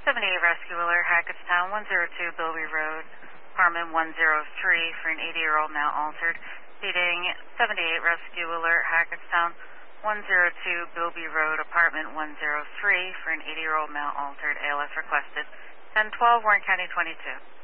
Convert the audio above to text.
78 Rescue Alert, Hackettstown, 102 Bilby Road, apartment 103 for an 80-year-old now altered. Seating 78 Rescue Alert, Hackettstown, 102 Bilby Road, apartment 103 for an 80-year-old now altered. ALS requested. 1012 Warren County 22.